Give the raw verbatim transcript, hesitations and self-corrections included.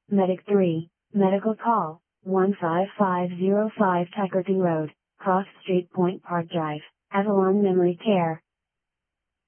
Medic three, medical call, one five five zero five Tigerton Road, Cross Street Point Park Drive, Avalon Memory Care.